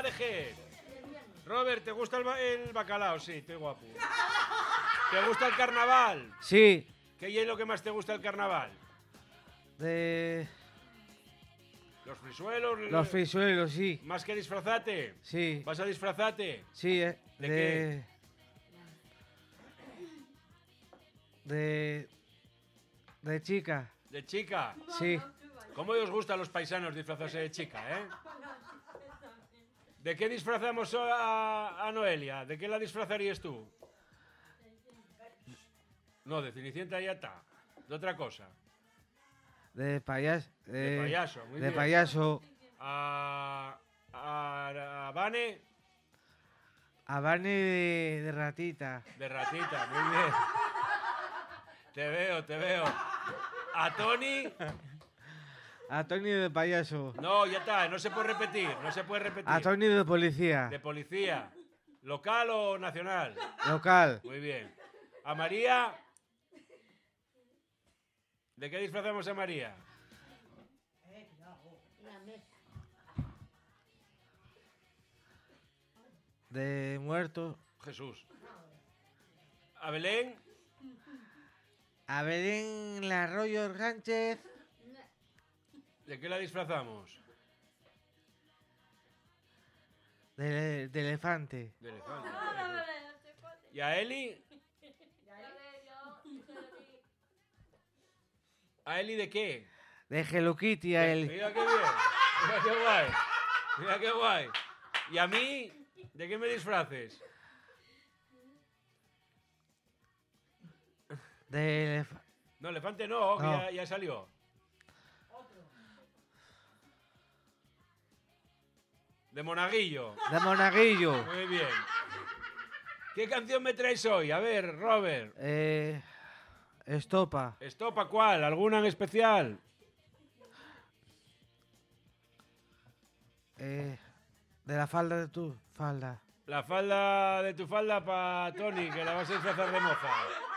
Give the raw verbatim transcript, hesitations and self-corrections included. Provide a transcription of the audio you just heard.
de Jerez. Robert, ¿te gusta el, ba el bacalao? Sí, estoy guapo. ¿Te gusta el carnaval? Sí. ¿Qué es lo que más te gusta del carnaval? De... Los frisuelos. Los frisuelos, sí. ¿Más que disfrazarte? Sí. ¿Vas a disfrazarte? Sí, eh. ¿De, de... qué? De... De chica. ¿De chica? Sí. ¿Cómo os gustan los paisanos disfrazarse de chica, eh? ¿De qué disfrazamos a, a Noelia? ¿De qué la disfrazarías tú? No, de Cenicienta ya está. De otra cosa. De payaso. De, de payaso, muy de bien. payaso. A, a, a Vane. A Vane de, de ratita. De ratita, muy bien. Te veo, te veo. A Tony. A Tony de payaso. No, ya está, no se puede repetir, no se puede repetir. A Tony de policía. De policía. ¿Local o nacional? Local. Muy bien. A María. ¿De qué disfrazamos a María? De muerto. Jesús. ¿A Belén? A Belén Arroyo Sánchez. ¿De qué la disfrazamos? De, de elefante. De elefante. ¿Y a Eli? ¿A Eli de qué? De Hello Kitty a él. Mira qué bien. Mira qué guay. Mira qué guay. ¿Y a mí? ¿De qué me disfraces? De elef No, elefante no, que no. ya, ya salió. De monaguillo. De monaguillo. Muy bien. ¿Qué canción me traes hoy? A ver, Robert. Eh, estopa. ¿Estopa cuál? ¿Alguna en especial? Eh, de la falda de tu falda. La falda de tu falda para Tony, que la vas a disfrazar de moza.